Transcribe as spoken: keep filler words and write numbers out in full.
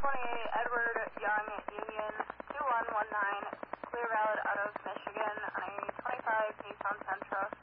twenty-eight Edward Young Union two one one nine, Clear Valid out of Michigan on a twenty-five Nissan Sentra